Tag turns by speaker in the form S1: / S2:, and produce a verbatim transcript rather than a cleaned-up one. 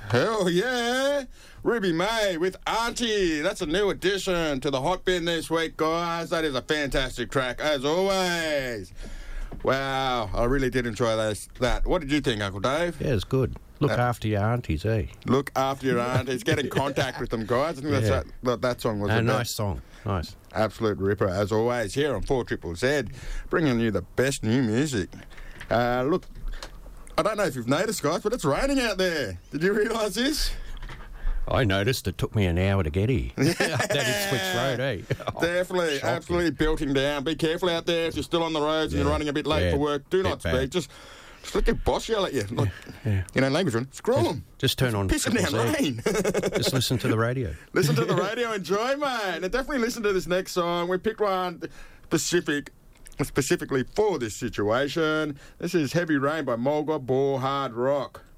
S1: Hell yeah! Ruby May with Auntie. That's a new addition to the Hot Bin this week, guys. That is a fantastic track, as always. Wow, I really did enjoy that. that. What did you think, Uncle Dave?
S2: Yeah, it's good. Look uh, after your aunties, eh?
S1: Look after your aunties. Get in contact with them, guys. I think
S2: yeah.
S1: that's that, that song was
S2: a
S1: a
S2: nice song. Nice.
S1: Absolute ripper, as always, here on four Triple Z, bringing you the best new music. Uh, look, I don't know if you've noticed, guys, but it's raining out there. Did you realise this?
S2: I noticed it took me an hour to get here.
S1: Yeah.
S2: That is Switch Road, eh? Oh,
S1: definitely, shocking. Absolutely belting down. Be careful out there if you're still on the roads yeah. and you're running a bit late
S2: yeah.
S1: for work. Do not
S2: bad.
S1: speak. Just, just let your boss yell at you. Like,
S2: yeah. Yeah.
S1: You know, language run. Screw them.
S2: Just, just turn on.
S1: Pissing down rain.
S2: Just listen to the radio.
S1: Listen to the radio. Enjoy, mate. And definitely listen to this next song. We picked one specific, specifically for this situation. This is Heavy Rain by Mulga Ball Hard Rock.